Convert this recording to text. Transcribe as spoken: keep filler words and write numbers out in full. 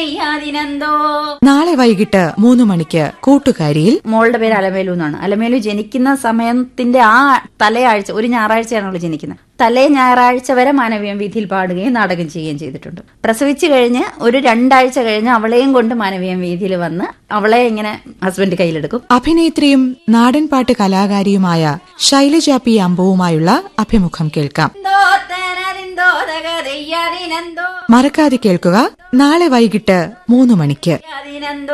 നാളെ വൈകിട്ട് മൂന്ന് മണിക്ക് കൂട്ടുകാരിയിൽ മോളുടെ പേര് അലമേലു എന്നാണ്. അലമേലു ജനിക്കുന്ന സമയത്തിന്റെ ആ തലയാഴ്ച, ഒരു ഞായറാഴ്ചയാണ് അവൾ ജനിക്കുന്നത്. തലേ ഞായറാഴ്ച വരെ മാനവീയം വീഥിയിൽ പാടുകയും നാടകം ചെയ്യുകയും ചെയ്തിട്ടുണ്ട്. പ്രസവിച്ചു കഴിഞ്ഞ് ഒരു രണ്ടാഴ്ച കഴിഞ്ഞ് അവളെയും കൊണ്ട് മാനവീയം വീഥിയിൽ വന്ന് അവളെ ഇങ്ങനെ ഹസ്ബൻഡ് കയ്യിലെടുക്കും. അഭിനേത്രിയും നാടൻപാട്ട് കലാകാരിയുമായ ശൈലജ പി അമ്പുവുമായുള്ള അഭിമുഖം കേൾക്കാം. മറക്കാതെ കേൾക്കുക നാളെ വൈകിട്ട് മൂന്ന് മണിക്ക്.